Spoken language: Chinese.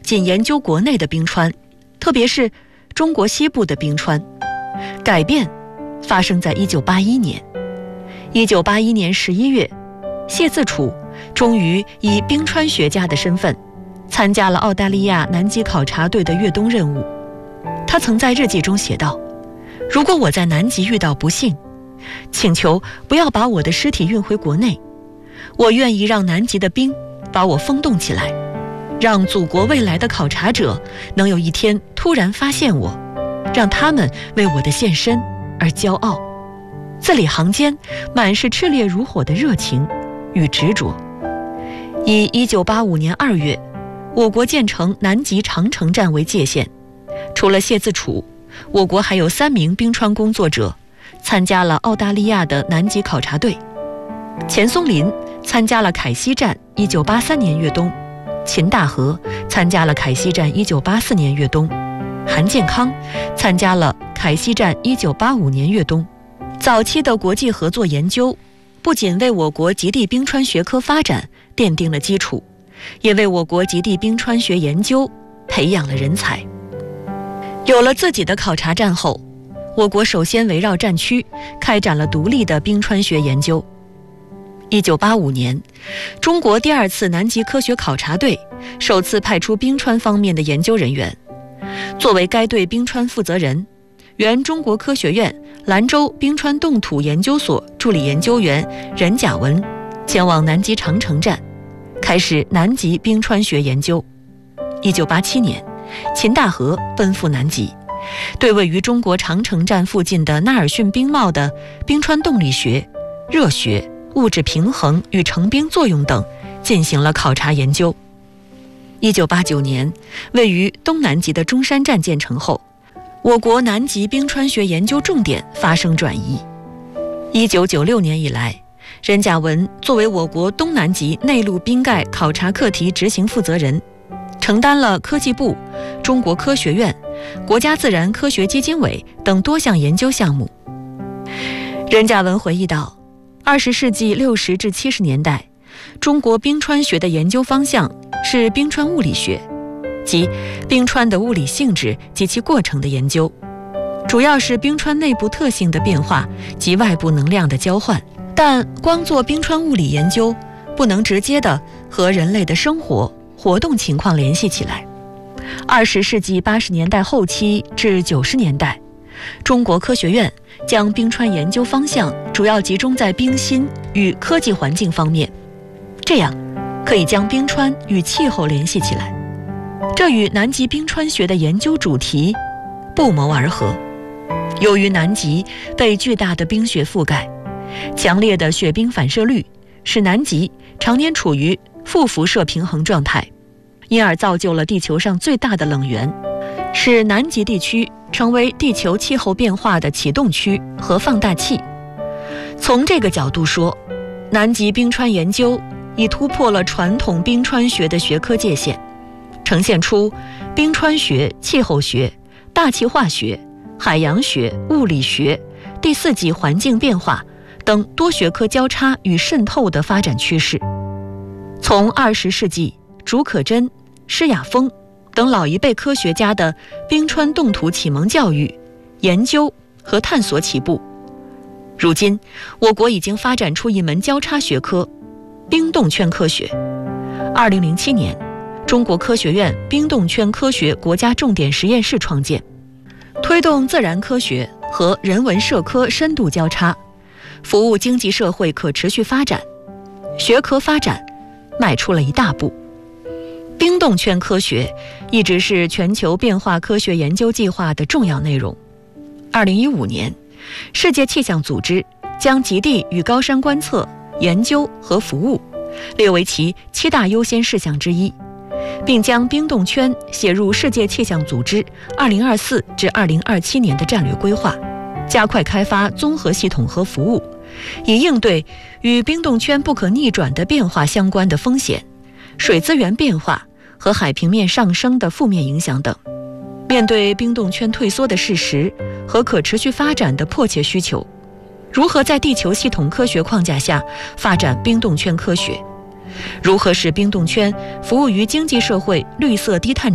仅研究国内的冰川，特别是中国西部的冰川。改变发生在1981年。1981年11月，谢自处终于以冰川学家的身份参加了澳大利亚南极考察队的越冬任务。他曾在日记中写道：如果我在南极遇到不幸，请求不要把我的尸体运回国内，我愿意让南极的冰把我封冻起来，让祖国未来的考察者能有一天突然发现我，让他们为我的献身而骄傲。字里行间满是炽烈如火的热情与执着。以1985年2月我国建成南极长城站为界限，除了谢自处，我国还有3名冰川工作者参加了澳大利亚的南极考察队。钱松林参加了凯西站1983年越冬，秦大河参加了凯西站1984年越冬，韩建康参加了凯西站1985年越冬。早期的国际合作研究不仅为我国极地冰川学科发展奠定了基础，也为我国极地冰川学研究培养了人才。有了自己的考察站后，我国首先围绕战区开展了独立的冰川学研究。1985年，中国第2次南极科学考察队首次派出冰川方面的研究人员。作为该队冰川负责人，原中国科学院兰州冰川冻土研究所助理研究员任甲文前往南极长城站，开始南极冰川学研究。1987年，秦大河奔赴南极，对位于中国长城站附近的纳尔逊冰帽的冰川动力学、热学、物质平衡与成冰作用等进行了考察研究。1989年，位于东南极的中山站建成后，我国南极冰川学研究重点发生转移。1996年以来，任甲文作为我国东南极内陆冰盖考察课题执行负责人，承担了科技部、中国科学院、国家自然科学基金委等多项研究项目。任甲文回忆道，20世纪60至70年代，中国冰川学的研究方向是冰川物理学，即冰川的物理性质及其过程的研究，主要是冰川内部特性的变化及外部能量的交换。但光做冰川物理研究不能直接的和人类的生活活动情况联系起来。20世纪80年代后期至90年代，中国科学院将冰川研究方向主要集中在冰芯与科技环境方面，这样可以将冰川与气候联系起来，这与南极冰川学的研究主题不谋而合。由于南极被巨大的冰雪覆盖，强烈的雪冰反射率使南极常年处于负辐射平衡状态，因而造就了地球上最大的冷源，使南极地区成为地球气候变化的启动区和放大器。从这个角度说，南极冰川研究已突破了传统冰川学的学科界限，呈现出冰川学、气候学、大气化学、海洋学、物理学、第4纪环境变化等多学科交叉与渗透的发展趋势。从20世纪竺可桢、施雅峰等老一辈科学家的冰川冻土启蒙教育、研究和探索起步，如今我国已经发展出一门交叉学科——冰冻圈科学。2007年，中国科学院冰冻圈科学国家重点实验室创建，推动自然科学和人文社科深度交叉，服务经济社会可持续发展，学科发展迈出了一大步。冰冻圈科学一直是全球变化科学研究计划的重要内容。2015年，世界气象组织将极地与高山观测、研究和服务列为其7大优先事项之一，并将冰冻圈写入世界气象组织2024至2027年的战略规划，加快开发综合系统和服务，以应对与冰冻圈不可逆转的变化相关的风险、水资源变化和海平面上升的负面影响等。面对冰冻圈退缩的事实和可持续发展的迫切需求，如何在地球系统科学框架下发展冰冻圈科学？如何使冰冻圈服务于经济社会绿色低碳